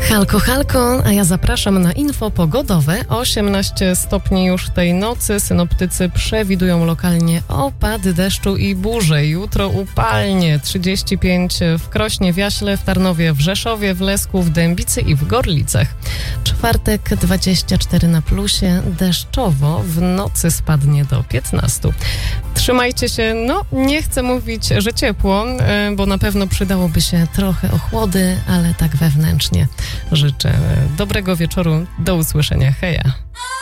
Halko, halko, a ja zapraszam na info pogodowe. 18 stopni już tej nocy. Synoptycy przewidują lokalnie opady deszczu i burze. Jutro upalnie. 35 w Krośnie, w Jaśle, w Tarnowie, w Rzeszowie, w Lesku, w Dębicy i w Gorlicach. Czwartek 24 na plusie. Deszczowo w nocy spadnie do 15. Trzymajcie się, nie chcę mówić, że ciepło, bo na pewno przydałoby się trochę ochłody, ale tak wewnętrznie życzę dobrego wieczoru. Do usłyszenia. Heja.